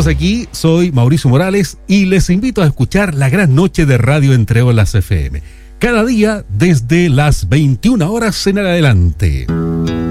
Saludos, aquí soy Mauricio Morales y les invito a escuchar la gran noche de Radio Entre Olas FM. Cada día desde las 21 horas en adelante.